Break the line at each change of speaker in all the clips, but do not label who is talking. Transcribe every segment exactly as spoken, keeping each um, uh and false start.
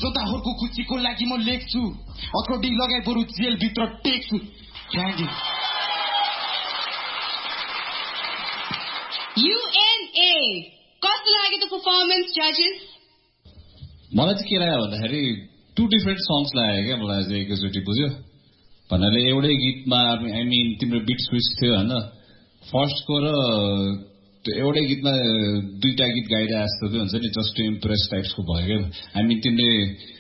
जोताहरूको खुसीको लागि म लेख्छु अथोडी लगाई बरु जेल भित्र टेक्छु थ्यांक यू
युएनए कस्तो लाग्यो त परफर्मेन्स जजेस
मलाई चाहिँ के लाग्यो भन्दाखेरि टु डिफरेन्ट सङ्ग्स लाग्यो क्या मलाई चाहिँ एकैचोटि बुझ्यो भन्नाले एउटै गीतमा आई मिन तिम्रो बिट स्विच थियो होइन फर्स्टको र एउटै गीतमा दुईटा गीत गाइरहेको जस्तो चाहिँ हुन्छ नि जस्ट टु इम्प्रेस टाइप्सको भयो क्या आई मिन तिमीले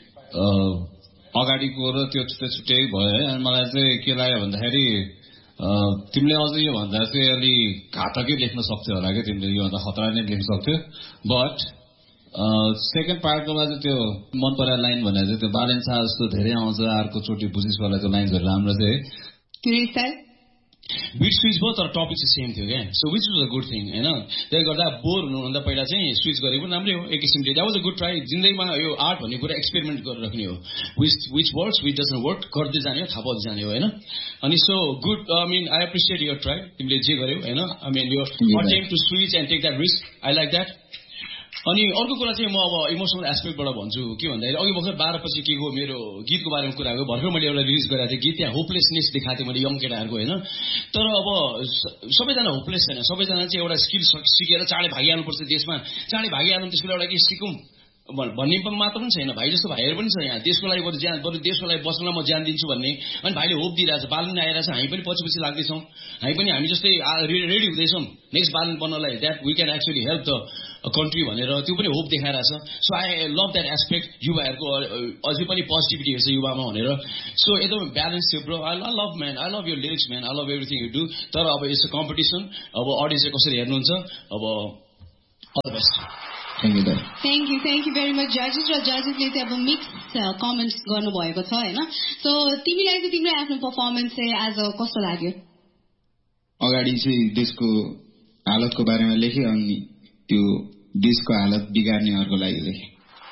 अगाडिको र त्यो छुट्टै छुट्टै भयो है अनि मलाई चाहिँ के लाग्यो भन्दाखेरि तिमीले अझ यो भन्दा चाहिँ अलि घातकै लेख्न सक्थ्यो होला क्या तिमीले योभन्दा खतरा नै लेख्न सक्थ्यो बट सेकेन्ड पार्टकोमा चाहिँ त्यो मन परेको लाइन भनेर चाहिँ त्यो बालेन शाह जस्तो धेरै आउँछ अर्को चोटि बुझिस वाला त्यो लाइन्सहरू राम्रो चाहिँ
बिट स्विच भयो तर टपिक चाहिँ सेम थियो क्या so which was a good thing होइन त्यसले गर्दा बोर हुनुभन्दा पहिला चाहिँ स्विच गरेको राम्रै हो एक किसिमले that was a good try जिन्दगीमा यो आर्ट भन्ने कुरा एक्सपेरिमेन्ट गरेर राख्ने हो which which works which doesn't work गर्दै जाने हो थाहा पाउँदै जाने हो होइन अनि so good I mean I appreciate your try तिमीले जे गर्यौ होइन आई मिन यो attempt to switch and take that risk I like that अनि अर्को कुरा चाहिँ म अब इमोसनल एस्पेक्टबाट भन्छु के भन्दाखेरि अघि भर्खर बाह्र पछि के को मेरो गीतको बारेमा कुरा हो भर्खर मैले एउटा रिलिज गरेको थिएँ गीत त्यहाँ होपलेसनेस देखाएको थिएँ मैले यङ केटाहरूको होइन तर अब सबैजना होपलेस छैन सबैजना चाहिँ एउटा स्किल सिकेर चाँडै भागिहाल्नुपर्छ देशमा चाँडै भागिहाल्नु त्यसको एउटा के सिकौँ भन्ने मात्र पनि छैन भाइ जस्तो भाइहरू पनि छ यहाँ देशको लागि बरु ज्यान बरु देशको लागि बस्नलाई म ज्यान दिन्छु भन्ने अनि भाइले होप दिइरहेछ बालन आइरहेछ हामी पनि पछि पछि लाग्दैछौँ हामी पनि हामी जस्तै ready हुँदैछौँ next Balen बन्नलाई that we can actually help the country भनेर त्यो पनि होप देखाइरहेछ so I love that aspect युवाहरूको अझै पनि पोजिटिभिटी हेर्छ युवामा भनेर सो एकदम ब्यालेन्स थियो bro I love man I love your lyrics man I love everything you do तर अब यस्तो कम्पिटिसन अब अडियन्सले कसरी हेर्नुहुन्छ अब all the best
Thank you, thank you, thank you very much, judges. र जजेसले चाहिँ अब मिक्स कमेन्ट्स गर्नुभएको छ होइन सो तिमीलाई चाहिँ तिम्रो आफ्नो पर्फर्मेन्स चाहिँ एज अ कस्तो लाग्यो
अगाडि चाहिँ देशको हालतको बारेमा लेखेँ अनि त्यो देशको हालत बिगार्नेहरूको लागि लेखेँ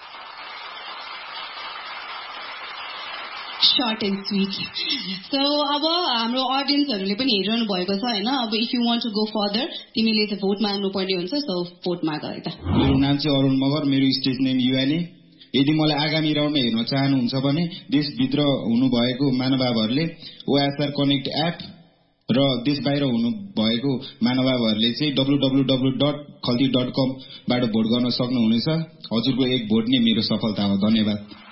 short and sweet. So अब हाम्रो अडियन्सहरूले पनि हेरिरहनु भएको छ हैन अब if you want to go further तिमीले चाहिँ भोट माग्नु पर्ने हुन्छ सो भोट माग है त
मेरो नाम चाहिँ अरुण मगर मेरो स्टेज नेम युएनए यदि मलाई आगामी राउन्डमा हेर्न चाहनुहुन्छ भने देशभित्र हुनुभएको मानवहरूले ओएसआर कनेक्ट एप र देश बाहिर हुनु भएको मानवहरूले चाहिँ डब्ल्यू डब्ल्यू डब्ल्यू डट खल्ती डट कम बाट भोट गर्न सक्नुहुनेछ हजुरको एक भोट नै मेरो सफलता हो धन्यवाद